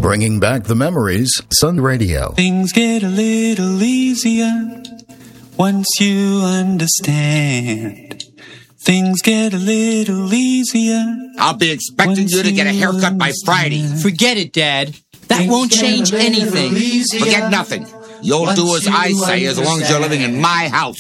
Bringing back the memories, Sun Radio. Things get a little easier once you understand. Things get a little easier. I'll be expecting you to get a haircut by Friday. Forget it, Dad. That won't change anything. Forget nothing. You'll do as I say as long as you're living in my house.